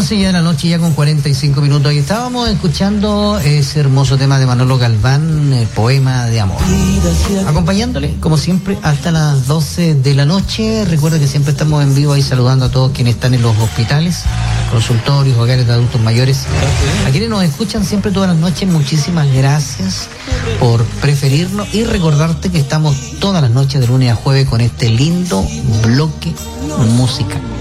11 ya de la noche, ya con 45 minutos. Y estábamos escuchando ese hermoso tema de Manolo Galván, Poema de Amor. Acompañándole, como siempre, hasta las 12 de la noche. Recuerda que siempre estamos en vivo ahí saludando a todos quienes están en los hospitales, consultorios, hogares de adultos mayores. A quienes nos escuchan siempre todas las noches, muchísimas gracias por preferirnos y recordarte que estamos todas las noches de lunes a jueves con este lindo bloque musical.